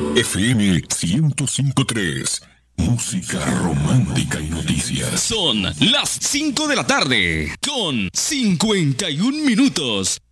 FM 105.3. Música romántica y noticias. Son las 5 de la tarde con 51 minutos.